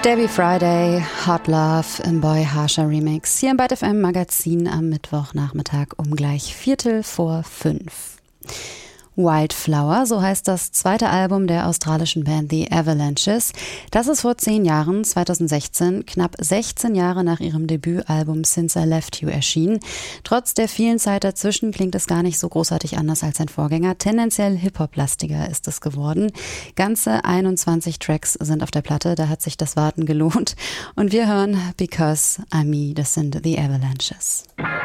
Debbie Friday, Hot Love im Boy Harsher Remix hier im Byte FM Magazin am Mittwochnachmittag um gleich 4:45. Wildflower, so heißt das zweite Album der australischen Band The Avalanches. Das ist vor 10 Jahren, 2016, knapp 16 Jahre nach ihrem Debütalbum Since I Left You erschienen. Trotz der vielen Zeit dazwischen klingt es gar nicht so großartig anders als sein Vorgänger. Tendenziell Hip-Hop-lastiger ist es geworden. Ganze 21 Tracks sind auf der Platte, da hat sich das Warten gelohnt. Und wir hören Because I'm Me, das sind The Avalanches.